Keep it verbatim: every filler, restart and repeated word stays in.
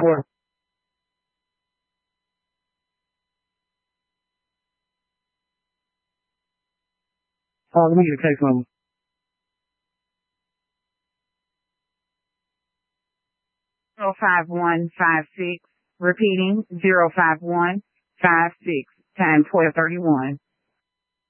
four. Uh, let me get a case number. Zero five one five six. Repeating, zero five one five six, time twelve thirty-one.